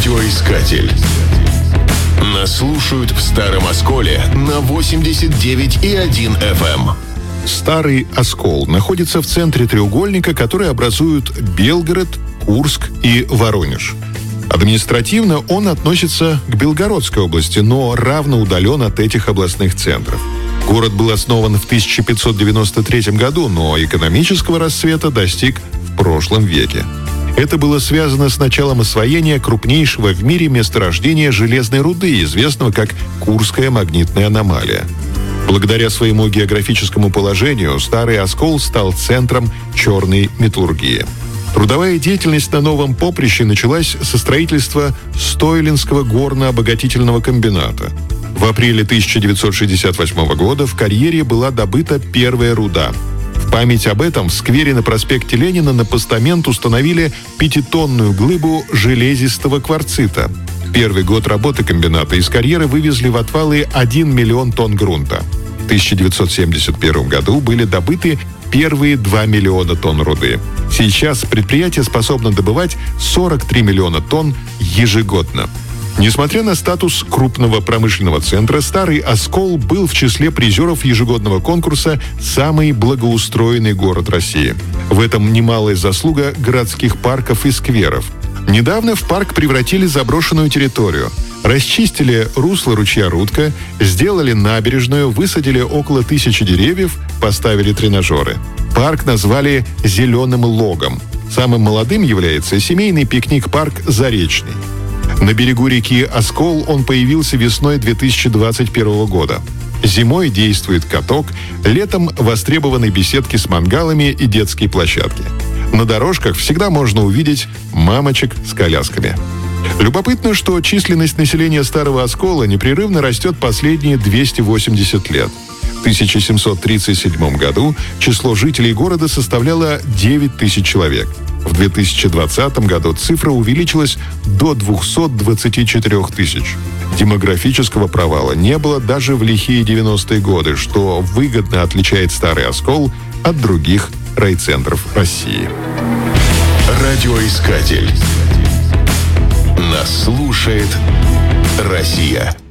Радиоискатель. Нас слушают в Старом Осколе на 89,1 FM. Старый Оскол находится в центре треугольника, который образуют Белгород, Курск и Воронеж. Административно он относится к Белгородской области, но равно удален от этих областных центров. Город был основан в 1593 году, но экономического расцвета достиг в прошлом веке. Это было связано с началом освоения крупнейшего в мире месторождения железной руды, известного как Курская магнитная аномалия. Благодаря своему географическому положению Старый Оскол стал центром черной металлургии. Трудовая деятельность на новом поприще началась со строительства Стойлинского горно-обогатительного комбината. В апреле 1968 года в карьере была добыта первая руда. В память об этом в сквере на проспекте Ленина на постамент установили 5-тонную глыбу железистого кварцита. Первый год работы комбината из карьера вывезли в отвалы 1 миллион тонн грунта. В 1971 году были добыты первые 2 миллиона тонн руды. Сейчас предприятие способно добывать 43 миллиона тонн ежегодно. Несмотря на статус крупного промышленного центра, Старый Оскол был в числе призеров ежегодного конкурса «Самый благоустроенный город России». В этом немалая заслуга городских парков и скверов. Недавно в парк превратили заброшенную территорию. Расчистили русло ручья Рудка, сделали набережную, высадили около 1000 деревьев, поставили тренажеры. Парк назвали «Зеленым логом». Самым молодым является семейный пикник-парк «Заречный». На берегу реки Оскол он появился весной 2021 года. Зимой действует каток, летом востребованы беседки с мангалами и детские площадки. На дорожках всегда можно увидеть мамочек с колясками. Любопытно, что численность населения Старого Оскола непрерывно растет последние 280 лет. В 1737 году число жителей города составляло 9000 человек. В 2020 году цифра увеличилась до 224 тысяч. Демографического провала не было даже в лихие 90-е годы, что выгодно отличает Старый Оскол от других райцентров России. Радиоискатель. Нас слушает Россия.